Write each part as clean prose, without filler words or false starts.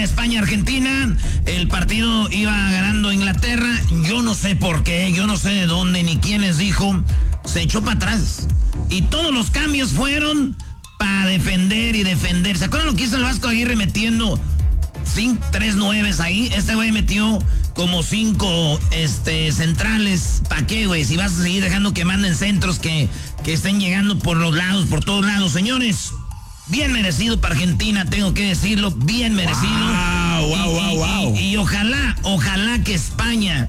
España-Argentina. El partido iba ganando Inglaterra. Yo no sé por qué, yo no sé de dónde ni quién les dijo. Se echó para atrás. Y todos los cambios fueron para defender y defender. ¿Se acuerdan lo que hizo el Vasco Aguirre metiendo 3 nueves ahí? Este güey metió como 5 centrales. ¿Para qué, güey? Si vas a seguir dejando que manden centros que estén llegando por los lados, por todos lados. Señores, bien merecido para Argentina, tengo que decirlo. Bien merecido. Wow. Y ojalá que España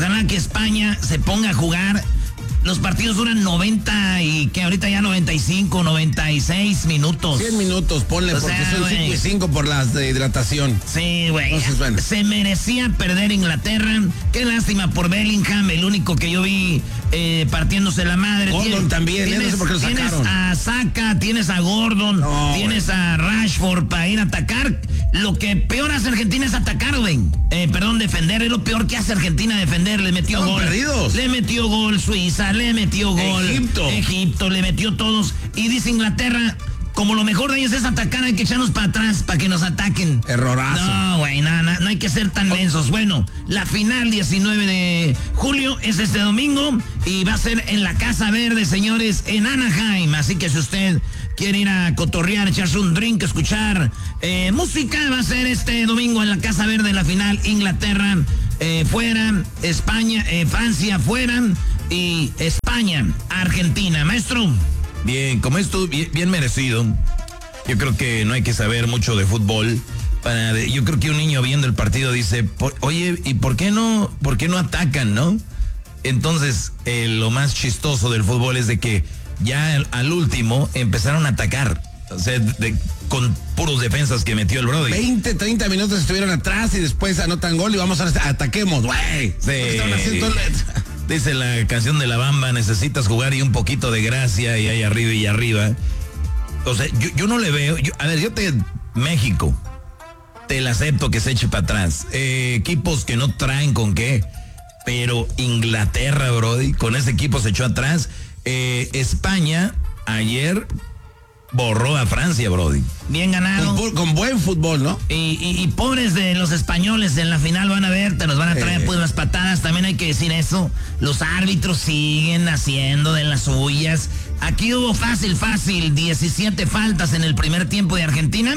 se ponga a jugar. Los partidos duran 90 y que ahorita ya 95, 96 minutos. 100 minutos, ponle, porque son 5 y 5 por las de hidratación. Sí, güey. Bueno. Se merecía perder Inglaterra. Qué lástima por Bellingham, el único que yo vi partiéndose la madre. Gordon también, no sé por qué lo sacaron. Tienes a Saka, tienes a Gordon, tienes a Rashford para ir a atacar. Lo que peor hace Argentina es atacar, güey. Defender. Es lo peor que hace Argentina, defender. Le metió gol. Perdidos. Le metió gol Suiza, le metió gol Egipto, le metió todos. Y dice Inglaterra, como lo mejor de ellos es atacar, hay que echarnos para atrás para que nos ataquen. Errorazo. No, güey, no hay que ser tan lensos. Bueno, la final 19 de julio es este domingo y va a ser en la Casa Verde, señores, en Anaheim. Así que si usted quiere ir a cotorrear, echarse un drink, escuchar música, va a ser este domingo en la Casa Verde la final. Inglaterra fuera, España, Francia fuera y España, Argentina. Maestro. Bien, como esto bien merecido. Yo creo que no hay que saber mucho de fútbol. Yo creo que un niño viendo el partido dice, oye, ¿y por qué no atacan, no? Entonces, lo más chistoso del fútbol es de que ya al último empezaron a atacar. O sea, con puros defensas que metió el brody. 20, 30 minutos estuvieron atrás y después anotan gol y vamos a ataquemos, güey. Sí. Dice la canción de La Bamba, necesitas jugar y un poquito de gracia y ahí arriba y arriba. O sea, yo no le veo. México, te la acepto que se eche para atrás. Equipos que no traen con qué. Pero Inglaterra, brody, con ese equipo se echó atrás. España, ayer borró a Francia, brody. Bien ganado. Con buen fútbol, ¿no? Y pobres de los españoles en la final van a ver, te los van a traer pues las patadas. También hay que decir eso. Los árbitros siguen haciendo de las suyas. Aquí hubo fácil, 17 faltas en el primer tiempo de Argentina,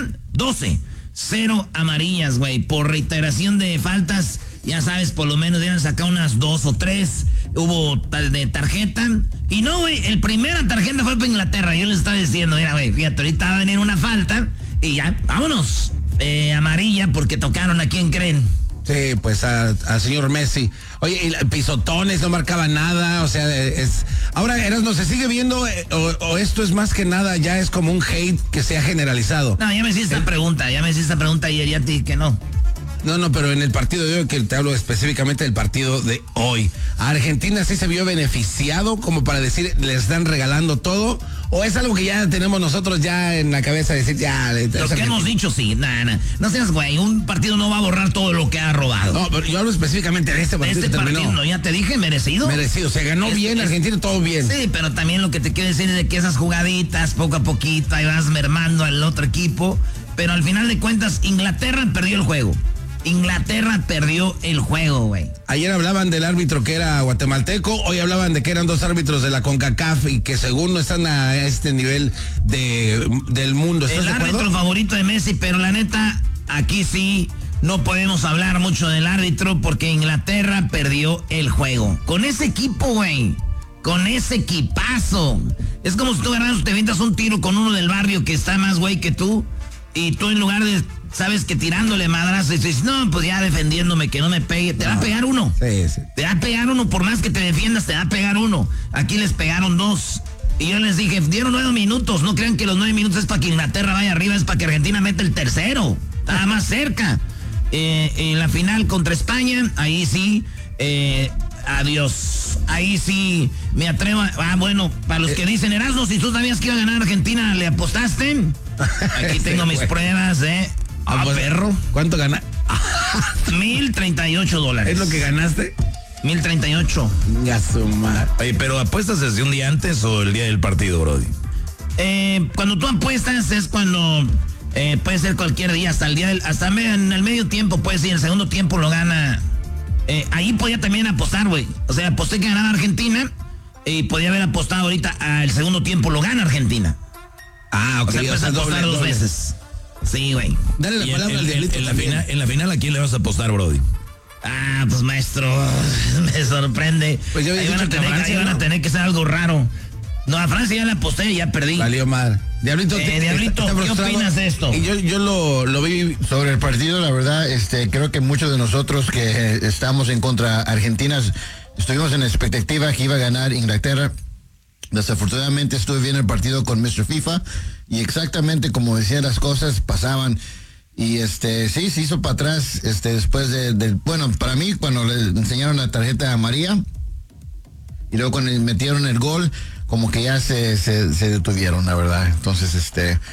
0 amarillas, güey. Por reiteración de faltas, ya sabes, por lo menos deben sacar unas 2 o 3. Hubo de tarjeta. Y no, güey, el primera tarjeta fue para Inglaterra. Yo les estaba diciendo, mira, güey, fíjate, ahorita va a venir una falta y ya, vámonos. Amarilla porque tocaron a quién creen. Sí, pues al señor Messi. Oye, y pisotones, no marcaba nada, o sea, Ahora, Erasmo, ¿se sigue viendo o esto es más que nada, ya es como un hate que se ha generalizado? No, ya me hiciste esta pregunta ayer, ya te dije que no. No, pero en el partido de hoy, que te hablo específicamente del partido de hoy, ¿a Argentina sí se vio beneficiado como para decir, le están regalando todo? ¿O es algo que ya tenemos nosotros ya en la cabeza de decir, ya... Lo que hemos dicho, sí, no seas güey, un partido no va a borrar todo lo que ha robado. No, pero yo hablo específicamente de este partido. Este partido, no, ya te dije, merecido. Merecido, se ganó bien, Argentina todo bien. Sí, pero también lo que te quiero decir es de que esas jugaditas, poco a poquito, ahí vas mermando al otro equipo, pero al final de cuentas, Inglaterra perdió el juego. Güey. Ayer hablaban del árbitro que era guatemalteco, hoy hablaban de que eran 2 árbitros de la CONCACAF y que según no están a este nivel del mundo. ¿Estás de acuerdo? El árbitro favorito de Messi, pero la neta, aquí sí no podemos hablar mucho del árbitro porque Inglaterra perdió el juego. Con ese equipo, güey. Con ese equipazo. Es como si tú agarras, te avientas un tiro con uno del barrio que está más güey que tú y tú en lugar de... Sabes que tirándole madrazo y dices, no, pues ya defendiéndome que no me pegue, te va a pegar uno. Sí. Te va a pegar uno, por más que te defiendas, te va a pegar uno. Aquí les pegaron 2. Y yo les dije, dieron 9 minutos. No crean que los 9 minutos es para que Inglaterra vaya arriba, es para que Argentina meta el tercero. Estaba más cerca. En la final contra España, ahí sí, adiós. Ahí sí me atrevo. Bueno, para los que dicen, Erasmo, si tú sabías que iba a ganar Argentina, ¿le apostaste? Aquí tengo mis pruebas, pues, perro. ¿Cuánto ganaste? $1,038. ¿Es lo que ganaste? 1,038. Ya su madre. Oye, pero ¿apuestas desde un día antes o el día del partido, brody? Cuando tú apuestas es cuando Puede ser cualquier día, hasta en el medio tiempo, puede ser, el segundo tiempo lo gana. Ahí podía también apostar, güey. O sea, aposté que ganaba Argentina y podía haber apostado ahorita al segundo tiempo lo gana Argentina. Ah, ok. O sea, puedes apostar dos veces. Sí, güey. Dale la palabra al diablito. En la final, ¿a quién le vas a apostar, Brody? Ah, pues maestro, me sorprende. Pues yo ahí van a tener que ser algo raro. No, a Francia ya la aposté y ya perdí. Valió mal. Diablito, Diablito, ¿qué opinas de esto? Y yo lo vi sobre el partido, la verdad, creo que muchos de nosotros que estamos en contra Argentina estuvimos en la expectativa que iba a ganar Inglaterra. Desafortunadamente estuve viendo el partido con Mr. FIFA y exactamente como decían las cosas pasaban. Y sí, se hizo para atrás después bueno, para mí cuando le enseñaron la tarjeta a María y luego cuando metieron el gol, como que ya se detuvieron, la verdad. Entonces,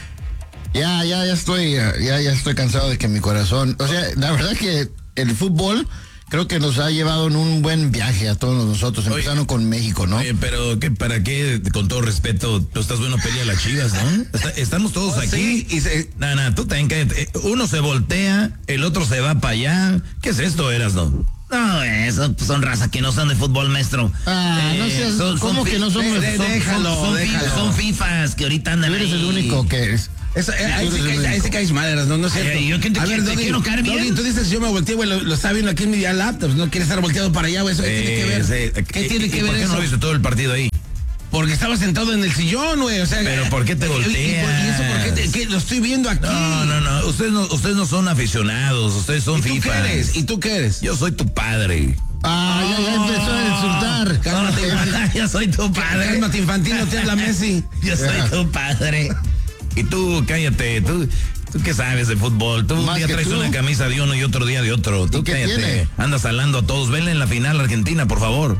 ya estoy cansado de que mi corazón, o sea, la verdad que el fútbol creo que nos ha llevado en un buen viaje a todos nosotros, empezando con México, ¿no? Oye, pero ¿para qué, con todo respeto, tú estás bueno pelea a las Chivas, ¿no? Estamos todos aquí. Sí, No, tú también cállate. Uno se voltea, el otro se va para allá. ¿Qué es esto, Erasno? No, eso son razas que no son de fútbol, maestro. No seas, ¿cómo que no somos? Son FIFAs que ahorita andan Tú eres ahí. el único que es. Ahí sí caes mal, no es cierto. Yo que te quiero caer bien. Doggy, tú dices, yo me volteé, güey, lo está viendo aquí en mi laptop, no quiere estar volteado para allá, güey, eso ¿qué tiene que ver? ¿Qué tiene que ver ¿Por qué eso? no viste todo el partido ahí? Porque estaba sentado en el sillón, güey, o sea. Pero ¿por qué te volteas? ¿Y eso por qué qué lo estoy viendo aquí? No, ustedes no son aficionados, ustedes son FIFAs. ¿Y tú qué eres? Yo soy tu padre. Ya empezó a insultar. Cálmate, Yo soy tu padre. cálmate, infantino, te habla Messi. Yo soy tu padre. Y tú, cállate, tú qué sabes de fútbol. Tú un Más día que traes tú. una camisa de uno y otro día de otro. Tú qué cállate. tiene? Andas hablando a todos. Venle en la final Argentina, por favor.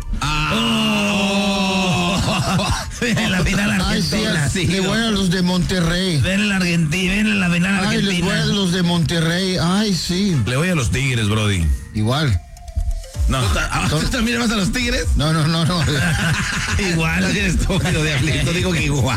En la final Ay, sí, Argentina. le voy a los de Monterrey. Ven en la Argentina, ven en la final Ay, les voy a Argentina. los de Monterrey. Ay, sí. Le voy a los Tigres, Brody. Igual. No. ¿Tú también le vas a los Tigres? No. Igual. No tienes estúpido, diablito, digo que igual.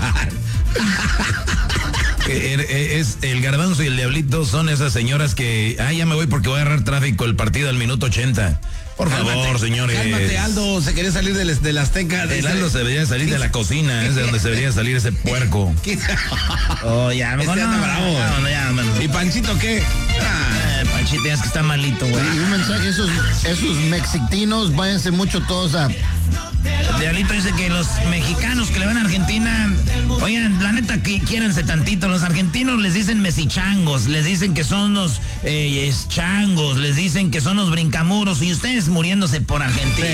Es el Garbanzo y el Diablito son esas señoras que ya me voy porque voy a agarrar tráfico el partido al minuto 80. Por favor, señores. Cálmate, Aldo, se quería salir del Azteca. El Aldo se debería salir de la cocina, es de donde se debería salir ese puerco. Oh, ya, mejor Anda no. bravo. No, ya, mano. ¿Y Panchito qué? Panchito, es que está malito, güey. Y un mensaje, esos mexicanos, váyanse mucho todos a... Diablito dice que los mexicanos que le van a Argentina, oigan, la neta, que quiéranse tantito. Los argentinos les dicen mesichangos, les dicen que son los changos, les dicen que son los brincamuros y ustedes muriéndose por Argentina.